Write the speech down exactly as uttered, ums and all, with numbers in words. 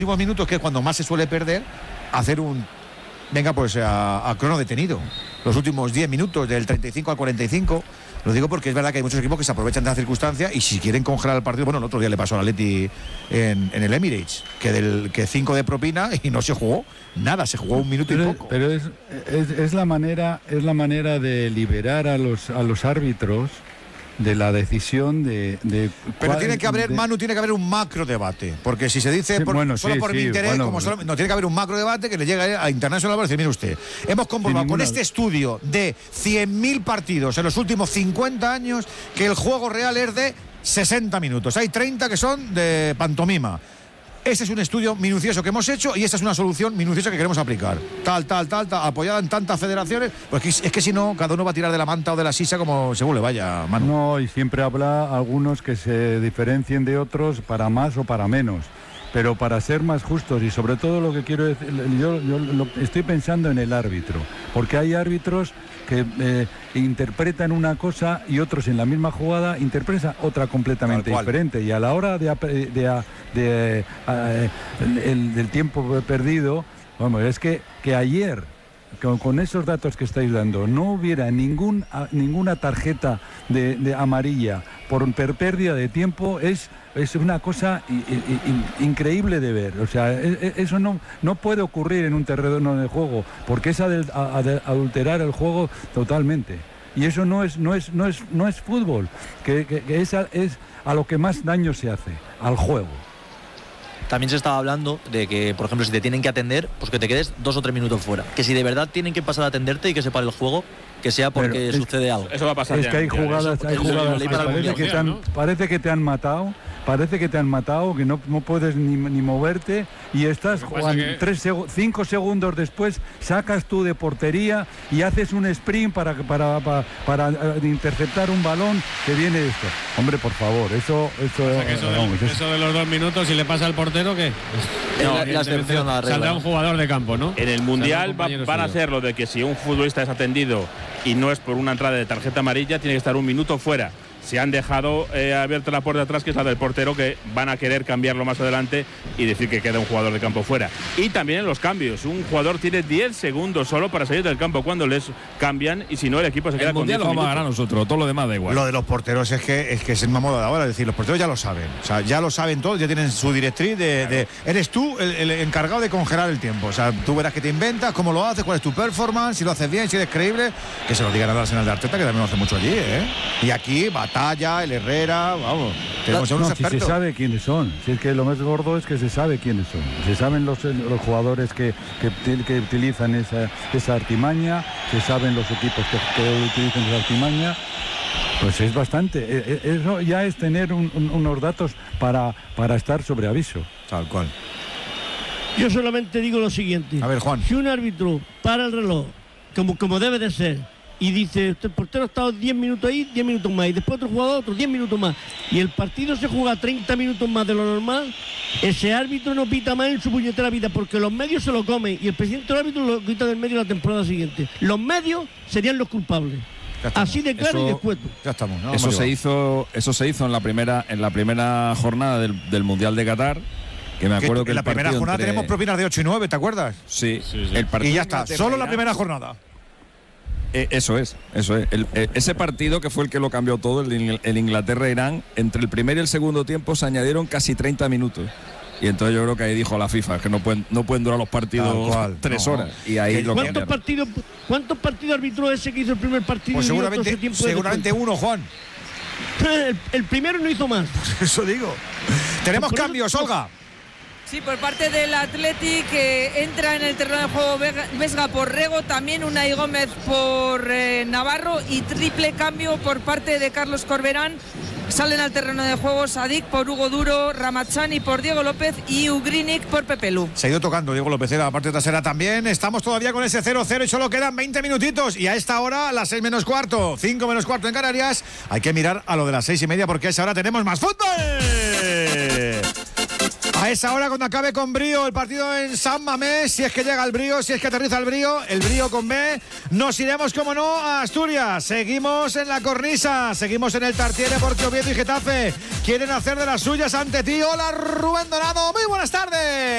últimos minutos, que es cuando más se suele perder, hacer un venga pues a, a crono detenido los últimos diez minutos del treinta y cinco al cuarenta y cinco. Lo digo porque es verdad que hay muchos equipos que se aprovechan de la circunstancia y si quieren congelar el partido, bueno, el otro día le pasó al Atleti en, en el Emirates, que del que cinco de propina y no se jugó nada, se jugó un minuto pero, y poco. Pero es, es, es la manera es la manera de liberar a los a los árbitros de la decisión de, de pero cuál, tiene que haber, de... Manu, tiene que haber un macro debate, porque si se dice sí, por, bueno, solo sí, por sí, mi interés, bueno, como solo, no, tiene que haber un macro debate que le llegue a International y decir, mire usted, hemos comprobado ninguna... con este estudio de cien mil partidos en los últimos cincuenta años que el juego real es de sesenta minutos, hay treinta que son de pantomima. Ese es un estudio minucioso que hemos hecho y esta es una solución minuciosa que queremos aplicar. Tal, tal, tal, tal, apoyada en tantas federaciones. Pues es que, es que si no, cada uno va a tirar de la manta o de la sisa como según le vaya, Manu. No, y siempre habrá algunos que se diferencien de otros para más o para menos. Pero para ser más justos y sobre todo lo que quiero decir, yo, yo lo, estoy pensando en el árbitro, porque hay árbitros que eh, interpretan una cosa y otros en la misma jugada interpretan otra completamente diferente. Y a la hora de, de, de, de eh, el, del tiempo perdido, vamos, es que, que ayer, con, con esos datos que estáis dando, no hubiera ningún, ninguna tarjeta de, de amarilla por pérdida de tiempo, es... es una cosa in, in, increíble de ver. O sea, eso no, no puede ocurrir en un terreno de juego, porque es adel, adulterar el juego totalmente. Y eso no es, no es, no es, no es fútbol, que, que, que es, a, es a lo que más daño se hace, al juego. También se estaba hablando de que, por ejemplo, si te tienen que atender, pues que te quedes dos o tres minutos fuera. Que si de verdad tienen que pasar a atenderte y que se pare el juego, que sea porque es, sucede algo. Eso va a pasar. Es ya, que hay ya, jugadas, eso, hay eso jugadas que parece, que te han, parece que te han matado, parece que te han matado, que no, no puedes ni, ni moverte y estás jugando que... tres, cinco segundos después, sacas tú de portería y haces un sprint para, para, para, para interceptar un balón que viene de esto. Hombre, por favor, eso... Eso, o sea que eso, vamos, de, eso... eso de los dos minutos, si le pasa al portero, ¿qué? No, la, la excepción a la regla. Saldrá un jugador de campo, ¿no? En el Mundial va, van a hacer lo de que si un futbolista es atendido y no es por una entrada de tarjeta amarilla, tiene que estar un minuto fuera. Se han dejado eh, abierta la puerta atrás, que es la del portero, que van a querer cambiarlo más adelante y decir que queda un jugador de campo fuera. Y también en los cambios, un jugador tiene diez segundos solo para salir del campo cuando les cambian y si no el equipo se queda el con diez minutos. Lo vamos a ganar nosotros, todo lo demás da igual. Lo de los porteros es que es que es el más moda de ahora, es decir, los porteros ya lo saben, o sea, ya lo saben todos, ya tienen su directriz de, de eres tú el, el encargado de congelar el tiempo, o sea, tú verás que te inventas, cómo lo haces, cuál es tu performance, si lo haces bien, si eres creíble, que se lo digan al Arsenal de Arteta, que también lo hace mucho allí, ¿eh? Y aquí Batalla, el Herrera, vamos, tenemos no, unos si expertos. se sabe quiénes son, si es que lo más gordo es que se sabe quiénes son, se saben los, los jugadores que, que, que utilizan esa, esa artimaña, se saben los equipos que, que utilizan esa artimaña, pues es bastante, eso ya es tener un, un, unos datos para, para estar sobre aviso. Tal cual. Yo solamente digo lo siguiente, a ver, Juan, si un árbitro para el reloj, como, como debe de ser, y dice, el portero ha estado diez minutos ahí, diez minutos más, y después otro jugador, otros diez minutos más, y el partido se juega treinta minutos más de lo normal, ese árbitro no pita más en su puñetera vida, porque los medios se lo comen, y el presidente del árbitro lo quita del medio la temporada siguiente. Los medios serían los culpables. Así de claro eso, y escueto. Ya estamos, ¿no? Eso se hizo, eso se hizo en la primera, en la primera jornada del, del Mundial de Qatar. Que me acuerdo que, que en la primera jornada entre... tenemos propinas de ocho y nueve, ¿te acuerdas? Sí, sí, sí. El y ya está, solo la primera jornada. Eh, eso es, eso es. El, eh, ese partido que fue el que lo cambió todo, el, el Inglaterra-Irán, entre el primer y el segundo tiempo se añadieron casi treinta minutos. Y entonces yo creo que ahí dijo la FIFA que no pueden, no pueden durar los partidos cual, tres no. horas. Y ahí lo ¿Cuántos partidos, ¿Cuántos partidos arbitró ese que hizo el primer partido? Pues seguramente, tiempo seguramente uno, Juan. El, el primero no hizo más. Eso digo. Tenemos pues cambios, eso, Olga. Sí, por parte del Athletic, que entra en el terreno de juego Vesga por Rego, también Unai Gómez por eh, Navarro y triple cambio por parte de Carlos Corberán. Salen al terreno de juego Sadik por Hugo Duro, Ramachani por Diego López y Ugrinic por Pepe Lu. Se ha ido tocando Diego López en la parte trasera también. Estamos todavía con ese cero cero y solo quedan veinte minutitos. Y a esta hora, las seis menos cuarto, cinco menos cuarto en Canarias, hay que mirar a lo de las seis y media porque a esa hora tenemos más fútbol. A esa hora, cuando acabe con brío el partido en San Mamés, si es que llega el brío, si es que aterriza el brío, el brío con B, nos iremos, como no, a Asturias. Seguimos en la cornisa, seguimos en el Tartiere porque Oviedo y Getafe quieren hacer de las suyas ante ti. Hola, Rubén Dorado, muy buenas tardes.